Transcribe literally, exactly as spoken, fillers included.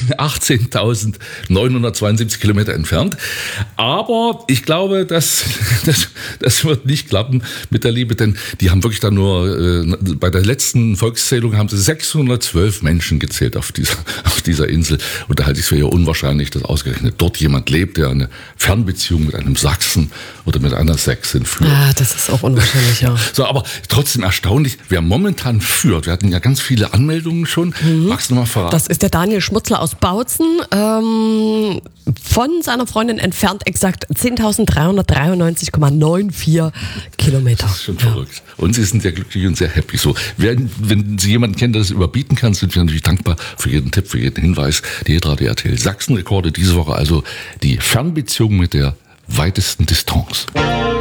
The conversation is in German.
achtzehntausendneunhundertzweiundsiebzig Kilometer entfernt. Aber ich glaube, das, das, das wird nicht klappen mit der Liebe, denn die haben wirklich dann nur, äh, bei der letzten Volkszählung haben sie sechshundertzwölf Menschen gezählt auf dieser, auf dieser Insel. Und da halte ich es für ja unwahrscheinlich, dass ausgerechnet dort jemand lebt, der eine Fernbeziehung mit einem Sachsen oder mit einer Sächsin führt. Ah, das ist auch unwahrscheinlich, ja. So, aber trotzdem erstaunlich, wer momentan führt. Wir hatten ja ganz viele Anmeldungen schon. Mhm. Magst du noch mal verraten? Das ist der Daniel Schmutzler aus Bautzen. Ähm, von seiner Freundin entfernt exakt zehntausenddreihundertdreiundneunzig Komma vierundneunzig Kilometer. Das ist schon verrückt. Ja. Und sie sind sehr glücklich und sehr happy. So, wenn, wenn Sie jemanden kennen, der das überbieten kann, sind wir natürlich dankbar für jeden Tipp, für jeden Hinweis. Die Hitradio R T L Sachsen-Rekorde diese Woche, also die Fernbeziehung mit der weitesten Distanz.